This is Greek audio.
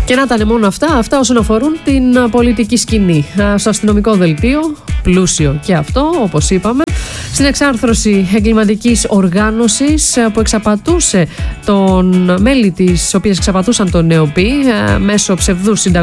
Και να ήταν μόνο αυτά όσον αφορούν την πολιτική σκηνή. Στο αστυνομικό δελτίο, πλούσιο και αυτό, όπως είπαμε, στην εξάρθρωση εγκληματικής οργάνωσης που εξαπατούσε μέλη της οποίας εξαπατούσαν τον ΝΕΟΠΗ μέσω ψευδούς συνταγματικών